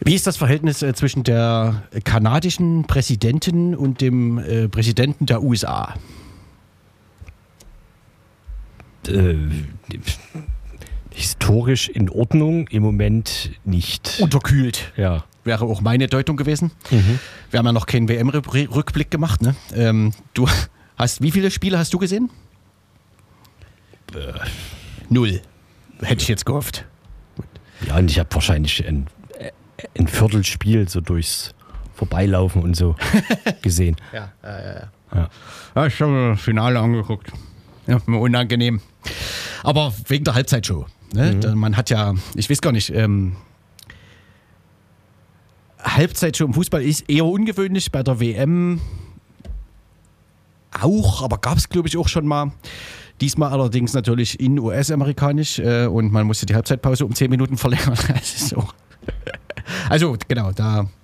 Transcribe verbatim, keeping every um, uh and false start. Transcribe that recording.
Wie ist das Verhältnis äh, zwischen der kanadischen Präsidentin und dem äh, Präsidenten der U S A? Äh, historisch in Ordnung, im Moment nicht. Unterkühlt. Ja. Wäre auch meine Deutung gewesen. Mhm. Wir haben ja noch keinen W M-Rückblick gemacht. Ne? Ähm, du hast, wie viele Spiele hast du gesehen? Äh. Null. Hätte ich jetzt gehofft. Ja, und ich habe wahrscheinlich ein, ein Viertelspiel so durchs Vorbeilaufen und so gesehen. Ja, ja, ja. Ja. Ja, ich habe mir das Finale angeguckt. Ja, mir unangenehm. Aber wegen der Halbzeitshow. Ne? Mhm. Da, man hat ja, ich weiß gar nicht, ähm, Halbzeitshow im Fußball ist eher ungewöhnlich, bei der W M auch, aber gab es glaube ich auch schon mal. Diesmal allerdings natürlich in U S-amerikanisch äh, und man musste die Halbzeitpause um zehn Minuten verlängern. Das ist so. Also genau, da